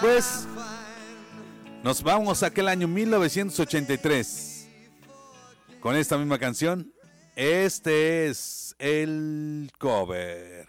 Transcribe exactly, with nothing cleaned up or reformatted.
Pues nos vamos a aquel año mil novecientos ochenta y tres con esta misma canción. Este es el cover.